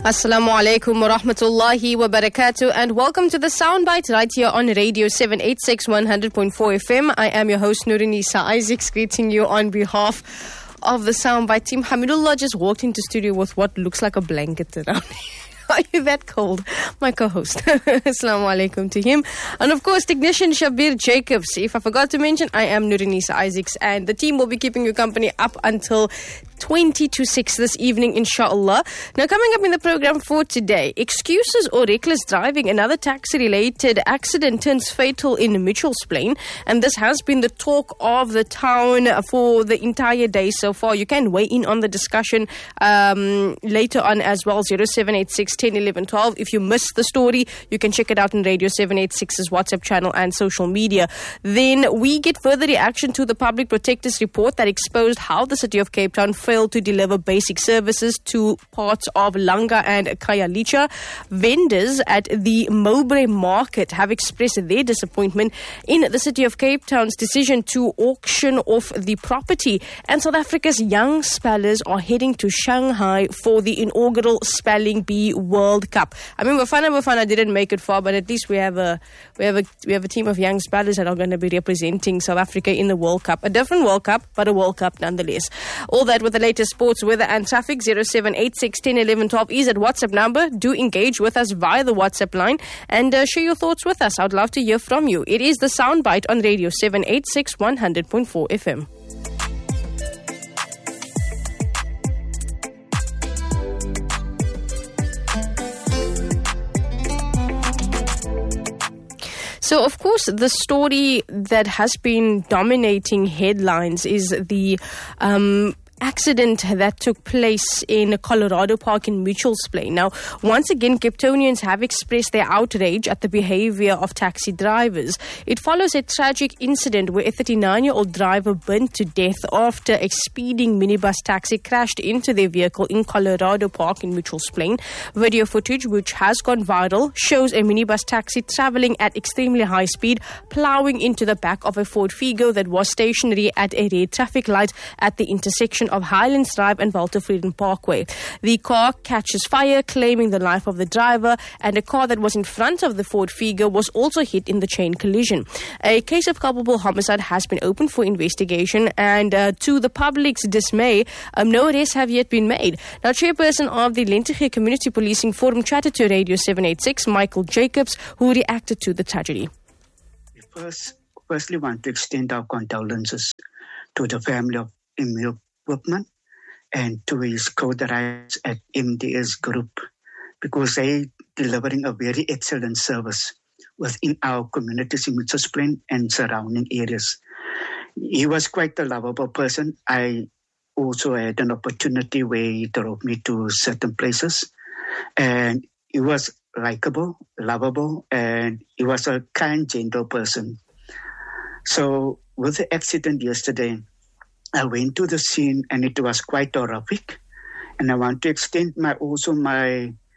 Assalamu alaikum wa rahmatullahi wa barakatuh, and welcome to the Soundbite right here on Radio 786 100.4 FM. I am your host Nurinisa Isaacs, greeting you on behalf of the Soundbite team. Hamidullah just walked into studio with what looks like a blanket around him. Are you that cold? My co-host. Assalamu alaikum to him. And of course, technician Shabir Jacobs. If I forgot to mention, I am Nurinisa Isaacs, and the team will be keeping you company up until 20 to 6 this evening, inshallah. Now, coming up in the program for today, excuses or reckless driving. Another taxi-related accident turns fatal in Mitchell's Plain, and this has been the talk of the town for the entire day so far. You can weigh in on the discussion later on as well, 0786 10 11 12. If you missed the story, you can check it out on Radio 786's WhatsApp channel and social media. Then we get further reaction to the Public Protector's report that exposed how the city of Cape Town failed to deliver basic services to parts of Langa and Khayelitsha. Vendors at the Mowbray market have expressed their disappointment in the city of Cape Town's decision to auction off the property. And South Africa's young spellers are heading to Shanghai for the inaugural Spelling Bee World Cup. I mean, Bafana didn't make it far, but at least we have a team of young spellers that are going to be representing South Africa in the World Cup. A different World Cup, but a World Cup nonetheless. All that with the latest sports, weather and traffic. 0786 10 11 12 is at WhatsApp number. Do engage with us via the WhatsApp line and share your thoughts with us. I'd love to hear from you. It is the Soundbite on Radio 786 100.4 FM. So, of course, the story that has been dominating headlines is the accident that took place in Colorado Park in Mitchell's Plain. Now, once again, Cape Townians have expressed their outrage at the behavior of taxi drivers. It follows a tragic incident where a 39-year-old driver burnt to death after a speeding minibus taxi crashed into their vehicle in Colorado Park in Mitchell's Plain. Video footage, which has gone viral, shows a minibus taxi traveling at extremely high speed, plowing into the back of a Ford Figo that was stationary at a red traffic light at the intersection of Highlands Drive and Walter Freden Parkway. The car catches fire, claiming the life of the driver, and a car that was in front of the Ford Figo was also hit in the chain collision. A case of culpable homicide has been opened for investigation, and to the public's dismay, no arrests have yet been made. Now, chairperson of the Lentegeur Community Policing Forum chatted to Radio 786, Michael Jacobs, who reacted to the tragedy. We firstly want to extend our condolences to the family of Emil Workman and to his co-directors at MDS Group, because they delivering a very excellent service within our communities in Mitchell's Plain and surrounding areas. He was quite a lovable person. I also had an opportunity where he drove me to certain places, and he was likable, lovable, and he was a kind, gentle person. So with the accident yesterday, I went to the scene and it was quite horrific. And I want to extend my